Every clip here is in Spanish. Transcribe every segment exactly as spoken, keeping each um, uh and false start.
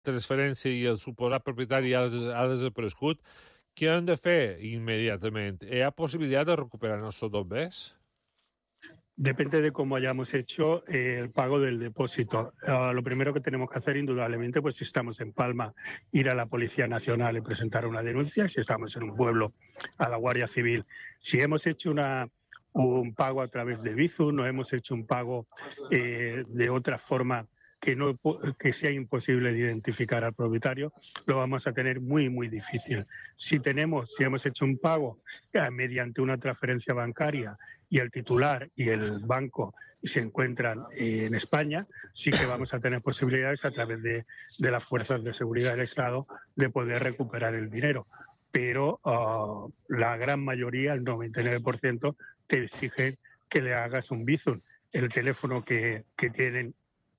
transferència i el suposat propietari ha, des, ha desaparegut, què han de fer immediatament? Hi ha possibilitat de recuperar els seus bombers? Depende de cómo hayamos hecho eh, el pago del depósito. Uh, lo primero que tenemos que hacer, indudablemente, pues si estamos en Palma, ir a la Policía Nacional y presentar una denuncia. Si estamos en un pueblo, a la Guardia Civil. Si hemos hecho una, un pago a través de Bizum, no hemos hecho un pago eh, de otra forma que, no, que sea imposible de identificar al propietario, lo vamos a tener muy, muy difícil. Si tenemos, si hemos hecho un pago eh, mediante una transferencia bancaria y el titular y el banco se encuentran eh, en España, sí que vamos a tener posibilidades a través de, de las fuerzas de seguridad del Estado de poder recuperar el dinero. Pero uh, la gran mayoría, el noventa y nueve por ciento, te exigen que le hagas un Bizum. El teléfono que, que tienen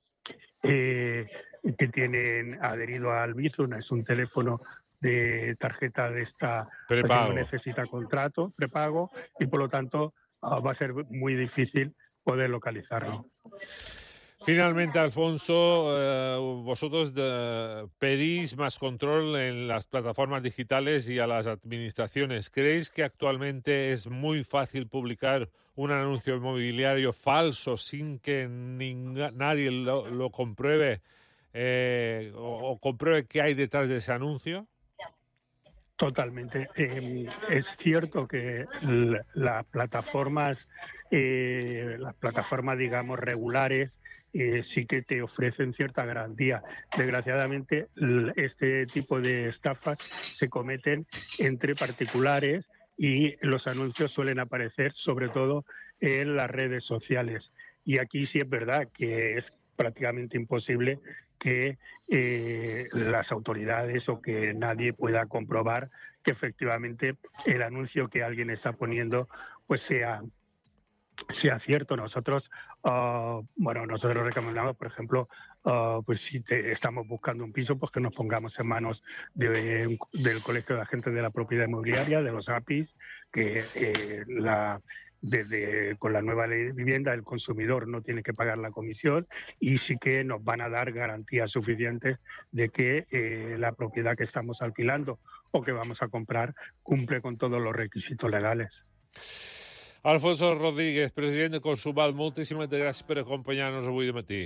Eh, que tienen adherido al Bizum es un teléfono de tarjeta de esta prepago. Que no necesita contrato, prepago, y por lo tanto uh, va a ser muy difícil poder localizarlo. Finalmente, Alfonso, eh, vosotros de, pedís más control en las plataformas digitales y a las administraciones. ¿Creéis que actualmente es muy fácil publicar un anuncio inmobiliario falso sin que ninga, nadie lo, lo compruebe eh, o, o compruebe qué hay detrás de ese anuncio? Totalmente. Eh, es cierto que las la plataformas, eh, las plataformas, digamos, regulares, eh, sí que te ofrecen cierta garantía. Desgraciadamente, este tipo de estafas se cometen entre particulares y los anuncios suelen aparecer sobre todo en las redes sociales. Y aquí sí es verdad que es prácticamente imposible que eh, las autoridades o que nadie pueda comprobar que efectivamente el anuncio que alguien está poniendo pues sea, sea cierto. Nosotros, uh, bueno, nosotros recomendamos, por ejemplo, uh, pues si te, estamos buscando un piso, pues que nos pongamos en manos de, del Colegio de Agentes de la Propiedad Inmobiliaria, de los A P Is, que eh, la... Desde con la nueva ley de vivienda el consumidor no tiene que pagar la comisión y sí que nos van a dar garantías suficientes de que eh, la propiedad que estamos alquilando o que vamos a comprar cumple con todos los requisitos legales. Alfonso Rodríguez, president de Consumal, moltíssimes gràcies per acompanyar-nos avui de matí.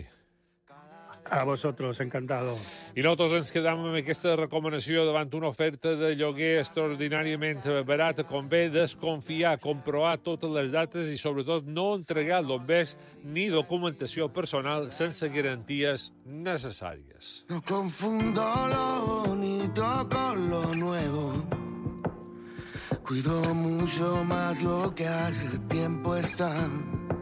A vosotros, encantado. I nosaltres ens quedam amb aquesta recomanació davant una oferta de lloguer extraordinàriament barata. Convé desconfiar, comprovar totes les dates i, sobretot, no entregar bombers ni documentació personal sense garanties necessàries. No confundo lo bonito con lo nuevo. Cuido mucho más lo que hace tiempo está.